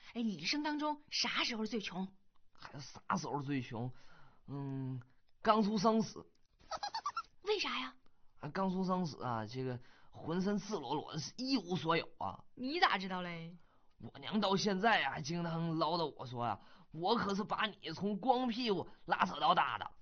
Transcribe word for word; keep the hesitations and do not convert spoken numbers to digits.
哎，你一生当中啥时候最穷？ 还有啥时候最穷？嗯，刚出生时。 为啥呀？ 刚出生时啊，这个浑身赤裸裸的，是一无所有啊。 你咋知道嘞？ 我娘到现在啊，还经常唠叨我说呀、啊，我可是把你从光屁股拉扯到大的。